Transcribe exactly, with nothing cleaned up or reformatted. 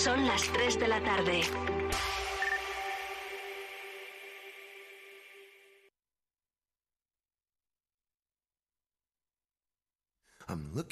Son las tres de la tarde. I'm looking